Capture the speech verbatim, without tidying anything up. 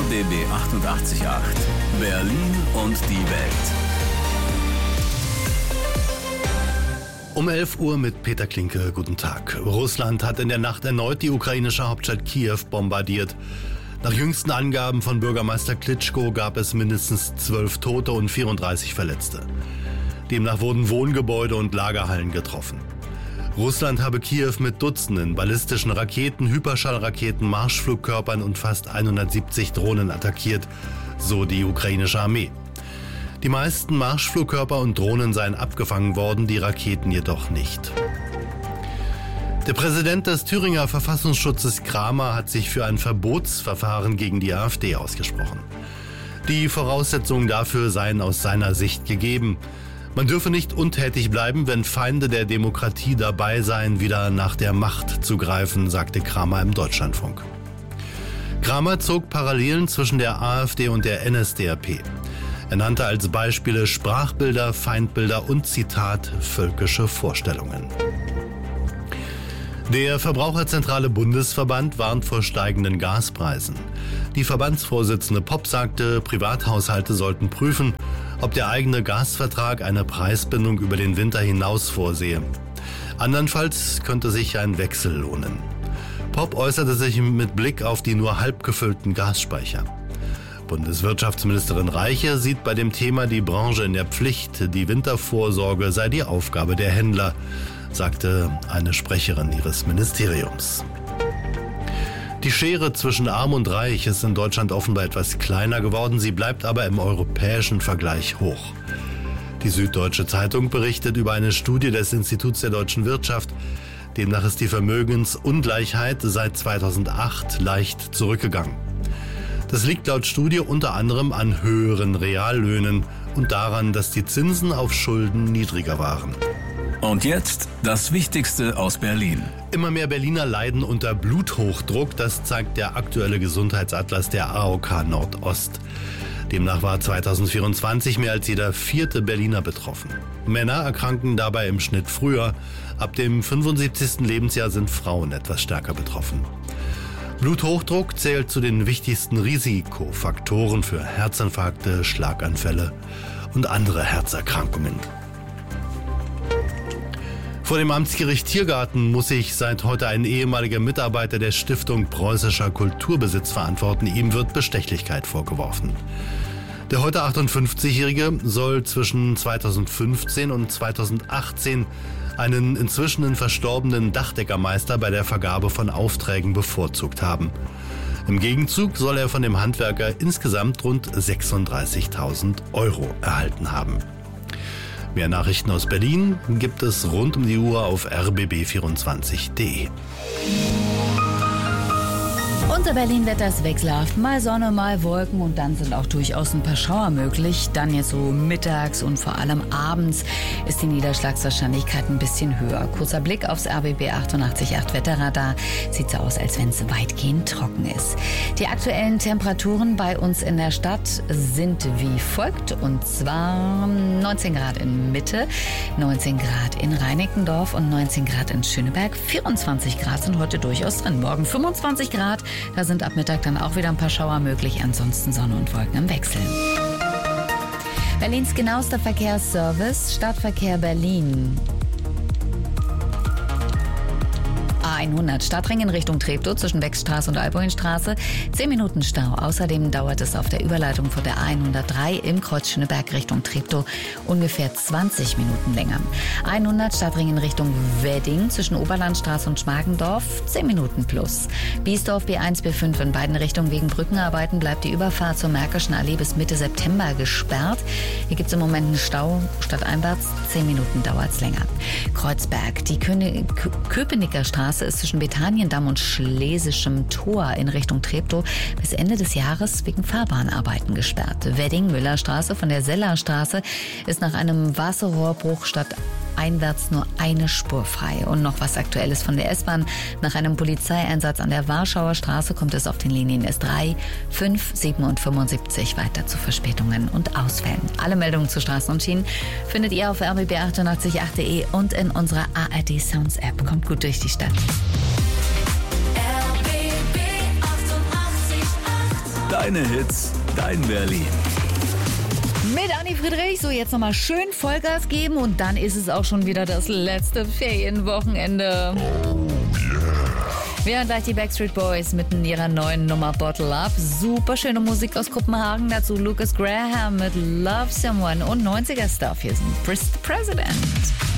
B B achtundachtzig Komma acht. Berlin und die Welt. Um elf Uhr mit Peter Klinke. Guten Tag. Russland hat in der Nacht erneut die ukrainische Hauptstadt Kiew bombardiert. Nach jüngsten Angaben von Bürgermeister Klitschko gab es mindestens zwölf Tote und vierunddreißig Verletzte. Demnach wurden Wohngebäude und Lagerhallen getroffen. Russland habe Kiew mit Dutzenden ballistischen Raketen, Hyperschallraketen, Marschflugkörpern und fast hundertsiebzig Drohnen attackiert, so die ukrainische Armee. Die meisten Marschflugkörper und Drohnen seien abgefangen worden, die Raketen jedoch nicht. Der Präsident des Thüringer Verfassungsschutzes Kramer hat sich für ein Verbotsverfahren gegen die AfD ausgesprochen. Die Voraussetzungen dafür seien aus seiner Sicht gegeben. Man dürfe nicht untätig bleiben, wenn Feinde der Demokratie dabei seien, wieder nach der Macht zu greifen, sagte Kramer im Deutschlandfunk. Kramer zog Parallelen zwischen der AfD und der N S D A P. Er nannte als Beispiele Sprachbilder, Feindbilder und Zitat völkische Vorstellungen. Der Verbraucherzentrale Bundesverband warnt vor steigenden Gaspreisen. Die Verbandsvorsitzende Popp sagte, Privathaushalte sollten prüfen, ob der eigene Gasvertrag eine Preisbindung über den Winter hinaus vorsehe. Andernfalls könnte sich ein Wechsel lohnen. Popp äußerte sich mit Blick auf die nur halb gefüllten Gasspeicher. Bundeswirtschaftsministerin Reiche sieht bei dem Thema die Branche in der Pflicht. Die Wintervorsorge sei die Aufgabe der Händler, sagte eine Sprecherin ihres Ministeriums. Die Schere zwischen Arm und Reich ist in Deutschland offenbar etwas kleiner geworden, sie bleibt aber im europäischen Vergleich hoch. Die Süddeutsche Zeitung berichtet über eine Studie des Instituts der deutschen Wirtschaft. Demnach ist die Vermögensungleichheit seit zweitausendacht leicht zurückgegangen. Das liegt laut Studie unter anderem an höheren Reallöhnen und daran, dass die Zinsen auf Schulden niedriger waren. Und jetzt das Wichtigste aus Berlin. Immer mehr Berliner leiden unter Bluthochdruck, das zeigt der aktuelle Gesundheitsatlas der A O K Nordost. Demnach war zweitausendvierundzwanzig mehr als jeder vierte Berliner betroffen. Männer erkranken dabei im Schnitt früher. Ab dem fünfundsiebzigsten Lebensjahr sind Frauen etwas stärker betroffen. Bluthochdruck zählt zu den wichtigsten Risikofaktoren für Herzinfarkte, Schlaganfälle und andere Herzerkrankungen. Vor dem Amtsgericht Tiergarten muss sich seit heute ein ehemaliger Mitarbeiter der Stiftung Preußischer Kulturbesitz verantworten. Ihm wird Bestechlichkeit vorgeworfen. Der heute achtundfünfzigjährige soll zwischen zweitausendfünfzehn und zweitausendachtzehn einen inzwischen verstorbenen Dachdeckermeister bei der Vergabe von Aufträgen bevorzugt haben. Im Gegenzug soll er von dem Handwerker insgesamt rund sechsunddreißigtausend Euro erhalten haben. Mehr Nachrichten aus Berlin gibt es rund um die Uhr auf r b b vierundzwanzig punkt d e. Unser Berlin-Wetter ist wechselhaft. Mal Sonne, mal Wolken und dann sind auch durchaus ein paar Schauer möglich. Dann jetzt so mittags und vor allem abends ist die Niederschlagswahrscheinlichkeit ein bisschen höher. Kurzer Blick aufs R B B achtundachtzig Komma acht Wetterradar. Sieht so aus, als wenn es weitgehend trocken ist. Die aktuellen Temperaturen bei uns in der Stadt sind wie folgt. Und zwar neunzehn Grad in Mitte, neunzehn Grad in Reinickendorf und neunzehn Grad in Schöneberg. vierundzwanzig Grad sind heute durchaus drin. Morgen fünfundzwanzig Grad. Da sind ab Mittag dann auch wieder ein paar Schauer möglich, ansonsten Sonne und Wolken im Wechsel. Berlins genauester Verkehrsservice, Stadtverkehr Berlin. A hundert Stadtring in Richtung Treptow zwischen Wechstraße und Alboinstraße. zehn Minuten Stau. Außerdem dauert es auf der Überleitung von der A hundertdrei im Kreuz Schöneberg Richtung Treptow ungefähr zwanzig Minuten länger. hundert Stadtring in Richtung Wedding zwischen Oberlandstraße und Schmargendorf. zehn Minuten plus. Biesdorf B eins, B fünf in beiden Richtungen wegen Brückenarbeiten bleibt die Überfahrt zur Märkischen Allee bis Mitte September gesperrt. Hier gibt es im Moment einen Stau. Stadteinwärts zehn Minuten dauert es länger. Kreuzberg. Die König- Köpenicker Straße ist zwischen Betaniendamm und Schlesischem Tor in Richtung Treptow bis Ende des Jahres wegen Fahrbahnarbeiten gesperrt. Wedding-Müllerstraße von der Sellerstraße ist nach einem Wasserrohrbruch statt einwärts nur eine Spur frei. Und noch was Aktuelles von der S-Bahn. Nach einem Polizeieinsatz an der Warschauer Straße kommt es auf den Linien S drei, fünf, sieben und fünfundsiebzig weiter zu Verspätungen und Ausfällen. Alle Meldungen zu Straßen und Schienen findet ihr auf r b b achtundachtzig Komma acht punkt d e und in unserer A R D Sounds App. Kommt gut durch die Stadt. Dein Deine Hits, dein Berlin. Mit Anni Friedrich, so jetzt nochmal schön Vollgas geben und dann ist es auch schon wieder das letzte Ferienwochenende. Oh yeah. Wir hören gleich die Backstreet Boys mit ihrer neuen Nummer Bottle Up. Super schöne Musik aus Kopenhagen, dazu Lucas Graham mit Love Someone und neunziger Stuff. Hier sind President.